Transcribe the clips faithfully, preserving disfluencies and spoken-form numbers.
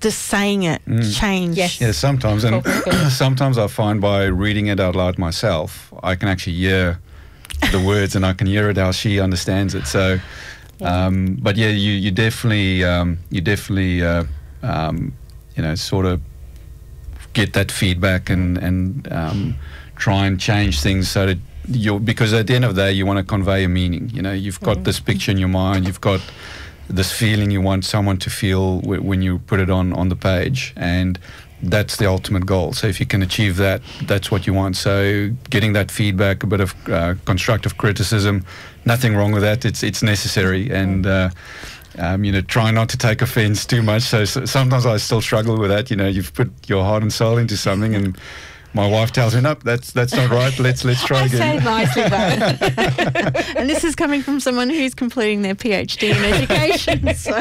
just saying it Mm. change? Yes. Yeah, sometimes. And Cool. sometimes I find by reading it out loud myself, I can actually hear the words and I can hear it how she understands it. So, um, but yeah, you, you definitely, um, you definitely, uh, um, you know, sort of get that feedback and, and um, try and change things so that you're, because at the end of the day, you want to convey a meaning. You know, you've got Mm. this picture in your mind, you've got this feeling you want someone to feel w- when you put it on, on the page, and that's the ultimate goal. So if you can achieve that, that's what you want. So getting that feedback, a bit of uh, constructive criticism, nothing wrong with that. It's it's necessary, and uh, um, you know, try not to take offense too much. So, so sometimes I still struggle with that. You know, you've put your heart and soul into something, and my wife tells me, "No, that's that's not right. Let's let's try I again." say it nicely, though. And this is coming from someone who's completing their PhD in education. So,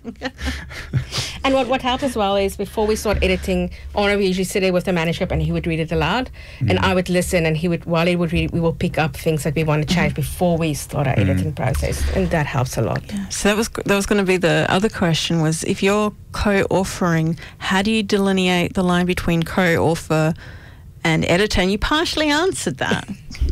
And what, what helped as well is before we start editing, Honor would usually sit there with the manuscript and he would read it aloud, and I would listen, and he would, while he would read, we will pick up things that we want to change before we start our editing process, and that helps a lot. so that was that was going to be the other question: was if you're co-authoring, how do you delineate the line between co-author and editor? And you partially answered that.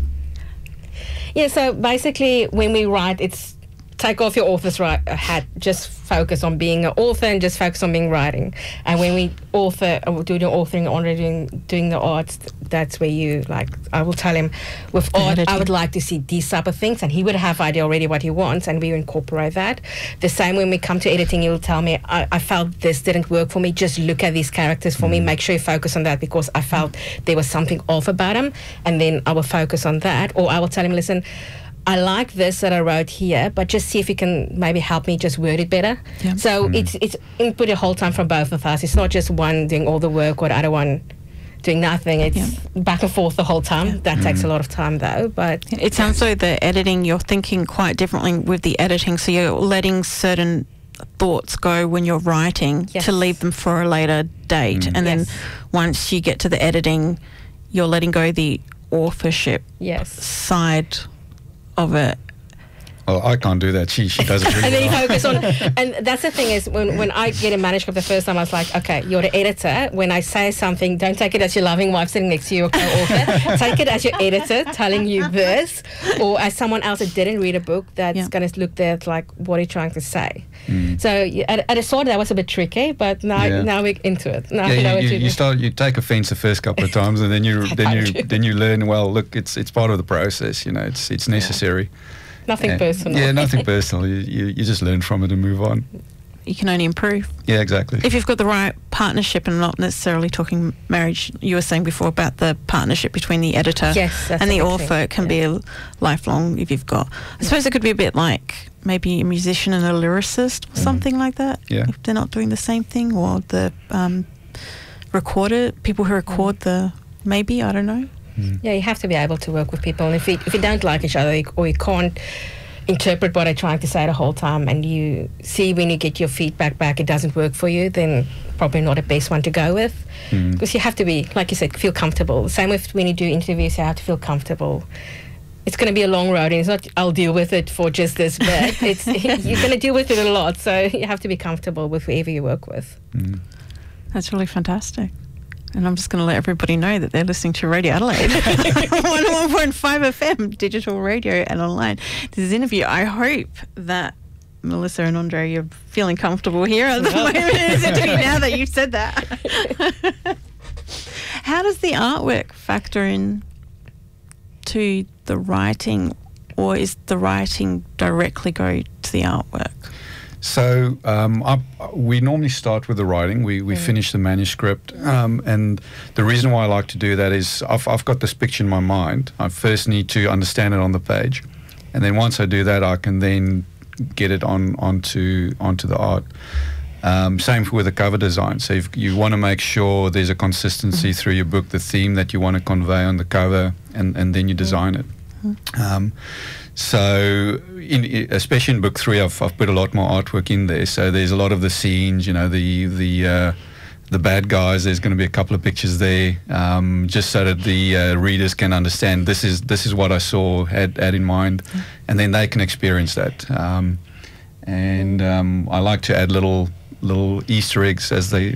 Yeah, so basically when we write, it's take off your author's right, uh, hat, just focus on being an author and just focus on being writing. And when we author, or do the authoring, or doing, doing the art, that's where you, like, I will tell him, with art, editing. I would like to see these type of things, and he would have idea already what he wants, and we incorporate that. The same when we come to editing, he will tell me, I, I felt this didn't work for me, just look at these characters for me, make sure you focus on that, because I felt there was something off about him, and then I will focus on that. Or I will tell him, listen, I like this that I wrote here, but just see if you can maybe help me just word it better. Yeah. So it's it's input the whole time from both of us. It's not just one doing all the work or the other one doing nothing. It's Yeah. back and forth the whole time. That takes a lot of time though. But It sounds like the editing, you're thinking quite differently with the editing, so you're letting certain thoughts go when you're writing Yes. to leave them for a later date, and then Yes. once you get to the editing, you're letting go the authorship yes. side of it. Well, I can't do that. She she does it And really then you well. focus on, and that's the thing is when, when I get a manuscript the first time, I was like, okay, you're the editor. When I say something, don't take it as your loving wife sitting next to you or co-author. Take it as your editor telling you this, or as someone else that didn't read a book that's Yeah. going to look there at like, what are you trying to say? So you- at, at a start that was a bit tricky, but now Yeah. now we're into it. Now Yeah, I know you, what you, to you do. start. You take offence the first couple of times, and then you then you told you. then you learn. Well, look, it's it's part of the process. You know, it's it's necessary. Nothing Yeah. personal. Yeah, nothing personal. You, you you just learn from it and move on. You can only improve. Yeah, exactly. If you've got the right partnership, and not necessarily talking marriage, you were saying before about the partnership between the editor Yes, that's and the a big author. thing. It can Yeah. be a lifelong if you've got. I suppose it could be a bit like maybe a musician and a lyricist or something like that. Yeah. If they're not doing the same thing, or the um, recorder, people who record the, maybe, I don't know. Yeah, you have to be able to work with people. And if you, if you don't like each other, you- or you can't interpret what they're trying to say the whole time, and you see when you get your feedback back, it doesn't work for you, then probably not the best one to go with. Because you have to be, like you said, feel comfortable. Same with when you do interviews, you have to feel comfortable. It's going to be a long road, and it's not, I'll deal with it for just this bit. It's You're going to deal with it a lot, so you have to be comfortable with whoever you work with. That's really fantastic. And I'm just going to let everybody know that they're listening to Radio Adelaide, one oh one point five F M, digital radio and online. This is interview. I hope that Melissa and Andre, you're feeling comfortable here at the moment in this interview now that you've said that. How does the artwork factor in to the writing, or is the writing directly go to the artwork? So um, I, we normally start with the writing. We we finish the manuscript, um, and the reason why I like to do that is I've I've got this picture in my mind. I first need to understand it on the page, and then once I do that, I can then get it on onto onto the art. Um, same with the cover design. So if you want to make sure there's a consistency through your book, the theme that you want to convey on the cover, and, and then you design it. Um, so, in, especially in book three, I've, I've put a lot more artwork in there. So there's a lot of the scenes, you know, the the uh, the bad guys. There's going to be a couple of pictures there, um, just so that the uh, readers can understand this is this is what I saw, had had in mind, and then they can experience that. Um, and um, I like to add little little Easter eggs, as they